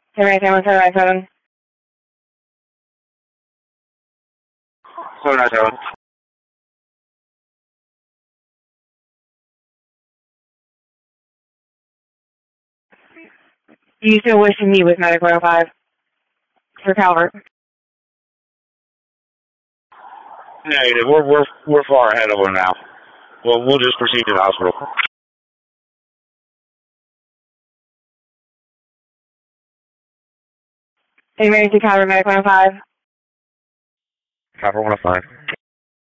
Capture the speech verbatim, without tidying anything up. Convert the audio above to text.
Seven seven seven seven. Seven nine seven. You still wish to meet with Medic one oh five for Calvert? Negative. We're we're we're far ahead of them now. Well, we'll just proceed to the hospital. Are you ready to Calvert Medic one oh five? Calvert one oh five.